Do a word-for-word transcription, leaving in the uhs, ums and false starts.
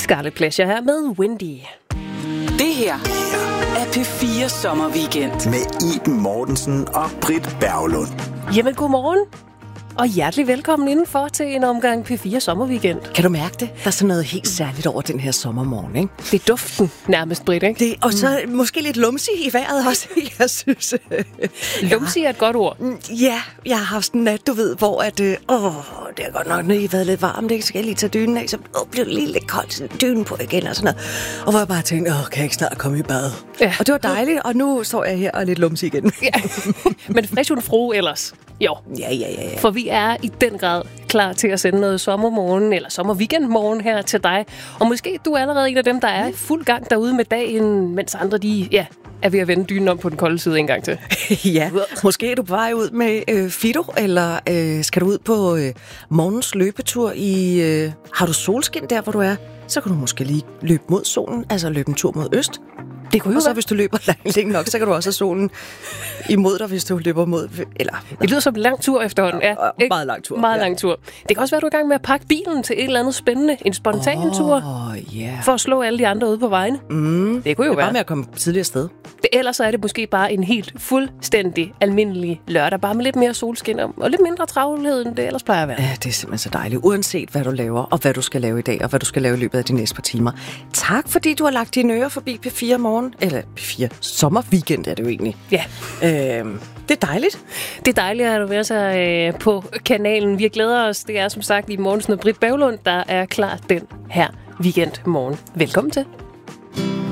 Scarlet Pleasure her med Wendy. Det her er P fire Sommerweekend. Med Iben Mortensen og Britt Berglund. Jamen, godmorgen. Og hjertelig velkommen indenfor til en omgang P fire Sommerweekend. Kan du mærke det? Der er sådan noget helt særligt over den her sommermorgen, ikke? Det er duften nærmest, Britt, ikke? Det, og så mm. måske lidt lumsig i vejret også, jeg synes. Lumsig er et godt ord. Ja, jeg har haft en nat, du ved, hvor at, øh, åh, det har godt nok lige været lidt varmt, ikke? Så skal jeg lige tage dynen af, så åh, blev det lige lidt koldt, så dynen på igen og sådan noget. Og hvor jeg bare tænkte, åh, kan jeg ikke snart komme i bad? Ja. Og det var dejligt, og nu står jeg her og er lidt lumsig igen. Ja. Men frisk und froh ellers. Jo. Ja, ja, ja, ja. For vi er i den grad klar til at sende noget sommermorgen eller sommerweekendmorgen her til dig. Og måske du er allerede en af dem, der er i fuld gang derude med dagen, mens andre de, ja, er ved at vende dynen om på den kolde side en gang til. Ja, måske er du på vej ud med øh, Fido, eller øh, skal du ud på øh, morgens løbetur i... Øh, har du solskin der, hvor du er? Så kan du måske lige løbe mod solen, altså løbe en tur mod øst. Det kunne jo og så være. Hvis du løber længe nok, så kan du også have solen imod dig, hvis du løber mod... Eller, det lyder som en lang tur efterhånden. Ja, og, meget lang tur. Meget ja. lang tur. Det kan også være, du er i gang med at pakke bilen til et eller andet spændende. En spontan oh, tur. Yeah. For at slå alle de andre ude på vejene. Mm. Det kunne jo det er være. bare med at komme tidligere sted. Det, ellers er det måske bare en helt fuldstændig almindelig lørdag. Bare med lidt mere solskin og lidt mindre travlhed, end det ellers plejer at være. Ja, det er simpelthen så dejligt. Uanset hvad du laver, og hvad du skal lave i dag, og hvad du skal lave i løbet af de næste par timer. Tak, fordi du har lagt dine ører forbi P fire morgen. Eller P fire sommerweekend er det jo egentlig. Ja. Øhm, det er dejligt. Det er dejligt, at du er så øh, på kanalen. Vi glæder os. Det er som sagt i Mortensen og Britt Berglund, der er klar den her weekendmorgen. Velkommen til.